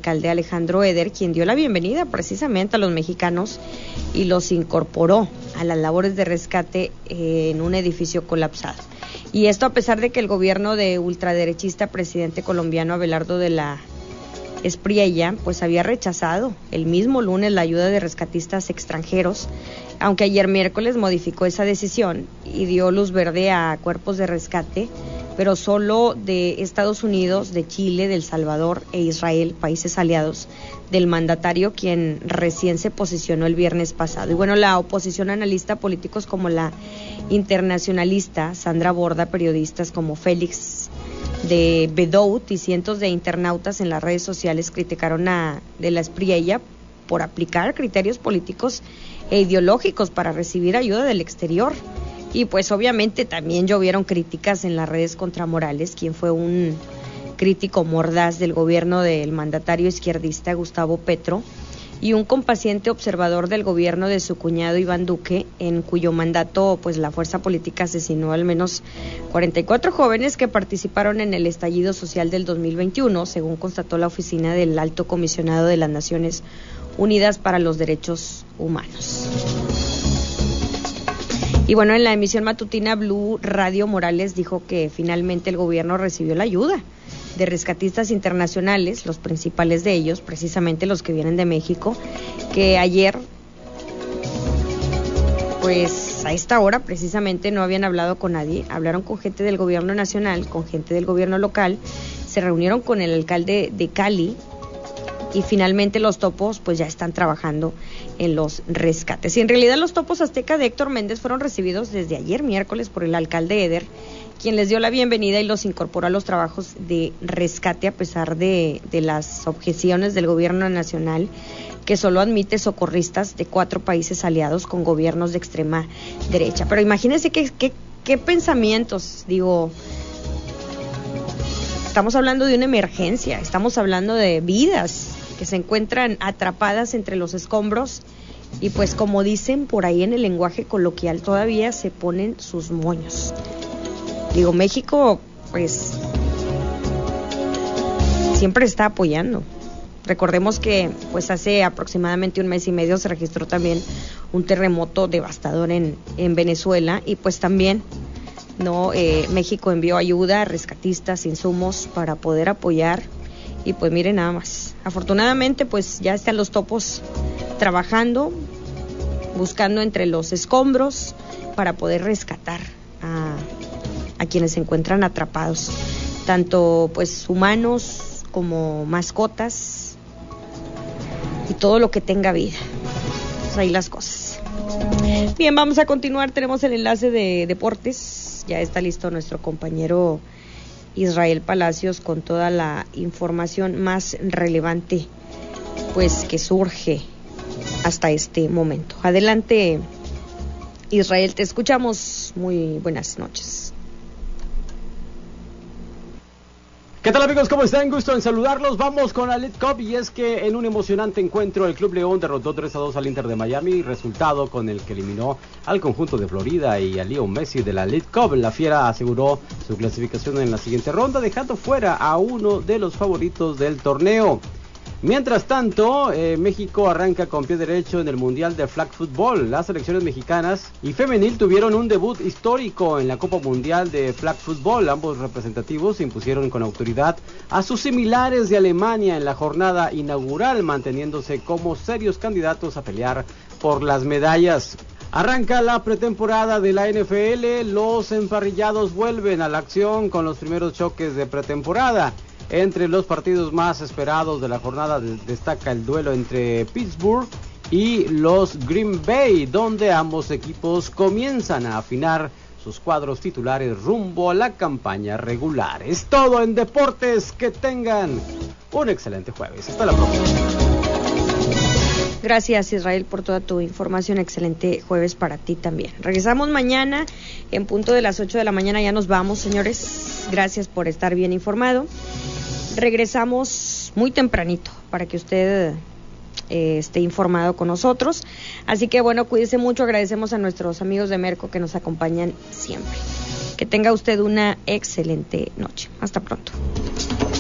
alcalde Alejandro Eder, quien dio la bienvenida precisamente a los mexicanos y los incorporó a las labores de rescate en un edificio colapsado. Y esto a pesar de que el gobierno de ultraderechista presidente colombiano Abelardo de la Espriella pues había rechazado el mismo lunes la ayuda de rescatistas extranjeros, aunque ayer miércoles modificó esa decisión y dio luz verde a cuerpos de rescate, pero solo de Estados Unidos, de Chile, de El Salvador e Israel, países aliados del mandatario, quien recién se posicionó el viernes pasado. Y bueno, la oposición, analista políticos como la internacionalista Sandra Borda, periodistas como Félix de Bedout y cientos de internautas en las redes sociales criticaron a de la Espriella por aplicar criterios políticos e ideológicos para recibir ayuda del exterior. Y pues obviamente también llovieron críticas en las redes contra Morales, quien fue un crítico mordaz del gobierno del mandatario izquierdista Gustavo Petro y un compaciente observador del gobierno de su cuñado Iván Duque, en cuyo mandato pues la fuerza política asesinó al menos 44 jóvenes que participaron en el estallido social del 2021, según constató la oficina del Alto Comisionado de las Naciones Unidas para los Derechos Humanos. Y bueno, en la emisión matutina Blue Radio, Morales dijo que finalmente el gobierno recibió la ayuda de rescatistas internacionales, los principales de ellos, precisamente los que vienen de México, que ayer, pues a esta hora precisamente no habían hablado con nadie, hablaron con gente del gobierno nacional, con gente del gobierno local, se reunieron con el alcalde de Cali y finalmente los topos pues ya están trabajando en los rescates. Y en realidad los topos azteca de Héctor Méndez fueron recibidos desde ayer miércoles por el alcalde Eder, quien les dio la bienvenida y los incorporó a los trabajos de rescate a pesar de las objeciones del gobierno nacional, que solo admite socorristas de 4 países aliados con gobiernos de extrema derecha. Pero imagínense qué pensamientos, digo, estamos hablando de una emergencia, estamos hablando de vidas que se encuentran atrapadas entre los escombros y pues como dicen por ahí en el lenguaje coloquial, todavía se ponen sus moños. Digo, México, pues, siempre está apoyando. Recordemos que, pues, hace aproximadamente un mes y medio se registró también un terremoto devastador en Venezuela y, pues, también, México envió ayuda, rescatistas, insumos para poder apoyar y, pues, miren nada más. Afortunadamente, pues, ya están los topos trabajando, buscando entre los escombros para poder rescatar a quienes se encuentran atrapados, tanto pues humanos como mascotas y todo lo que tenga vida. Pues ahí las cosas. Bien, vamos a continuar, tenemos el enlace de deportes, ya está listo nuestro compañero Israel Palacios con toda la información más relevante pues que surge hasta este momento. Adelante, Israel, te escuchamos. Muy buenas noches. ¿Qué tal, amigos? ¿Cómo están? Gusto en saludarlos. Vamos con la League Cup y es que en un emocionante encuentro el Club León derrotó 3-2 al Inter de Miami, resultado con el que eliminó al conjunto de Florida y a Leo Messi de la League Cup. La Fiera aseguró su clasificación en la siguiente ronda, dejando fuera a uno de los favoritos del torneo. Mientras tanto, México arranca con pie derecho en el Mundial de Flag Football. Las selecciones mexicanas y femenil tuvieron un debut histórico en la Copa Mundial de Flag Football. Ambos representativos se impusieron con autoridad a sus similares de Alemania en la jornada inaugural, manteniéndose como serios candidatos a pelear por las medallas. Arranca la pretemporada de la NFL, los emparrillados vuelven a la acción con los primeros choques de pretemporada. Entre los partidos más esperados de la jornada destaca el duelo entre Pittsburgh y los Green Bay, donde ambos equipos comienzan a afinar sus cuadros titulares rumbo a la campaña regular. Es todo en deportes, que tengan un excelente jueves. Hasta la próxima. Gracias, Israel, por toda tu información. Excelente jueves para ti también. Regresamos mañana en punto de las 8 de la mañana. Ya nos vamos, señores. Gracias por estar bien informado. Regresamos muy tempranito para que usted esté informado con nosotros. Así que bueno, cuídese mucho. Agradecemos a nuestros amigos de Merco que nos acompañan siempre. Que tenga usted una excelente noche. Hasta pronto.